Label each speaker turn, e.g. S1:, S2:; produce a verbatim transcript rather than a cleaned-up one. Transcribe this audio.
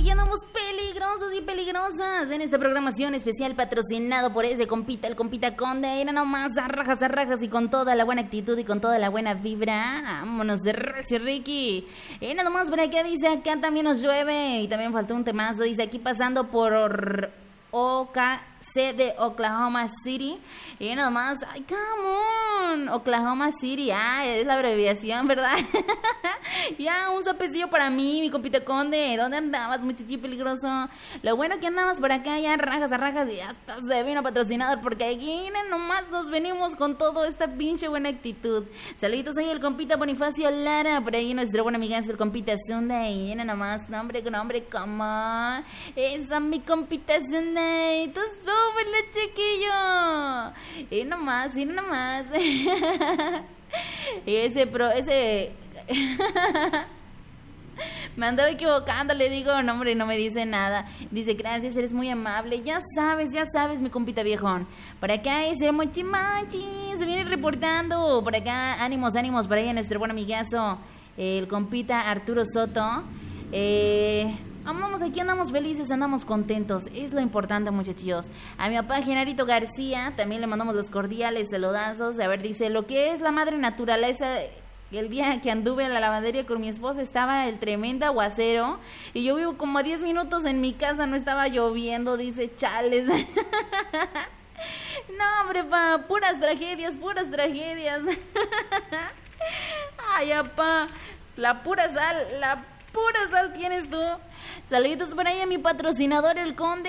S1: aquí andamos peligrosos y peligrosas en esta programación especial patrocinado por ese compita, el compita Conde. Era nomás a rajas, a rajas y con toda la buena actitud y con toda la buena vibra. Vámonos de Recio Ricky. Era nomás por acá, dice, acá también nos llueve y también faltó un temazo. Dice, aquí pasando por O K C de Oklahoma City. Y nada más, ay, come on, Oklahoma City, ah, es la abreviación, ¿verdad? Ya, un sapecillo para mí, mi compita Conde. ¿Dónde andabas, muchachi peligroso? Lo bueno que andabas por acá, ya rajas a rajas y ya estás de vino patrocinador, porque aquí nomás nos venimos con toda esta pinche buena actitud. Saluditos ahí el compita Bonifacio Lara, por ahí nuestro buen amigazo el compita Sunday. Viene nomás, nombre con nombre, como esa mi compita Sunday. Tú súbele, chiquillo. Y nomás, y nomás. Y ese pro, ese me andaba equivocando, le digo, no hombre, no me dice nada. Dice, gracias, eres muy amable. Ya sabes, ya sabes, mi compita viejón. Por acá es el mochimachi, se viene reportando. Por acá, ánimos, ánimos, por ahí nuestro buen amigazo, el compita Arturo Soto. Eh... Vamos, aquí andamos felices, andamos contentos. Es lo importante, muchachos. A mi papá Genarito García también le mandamos los cordiales saludazos. A ver, dice, lo que es la madre naturaleza. El día que anduve en la lavandería con mi esposa estaba el tremendo aguacero. Y yo vivo como a diez minutos en mi casa, no estaba lloviendo. Dice, chales. No, hombre, pa, puras tragedias, puras tragedias. Ay, papá, la pura sal, la pura sal tienes tú. Saluditos por ahí a mi patrocinador, el Conde.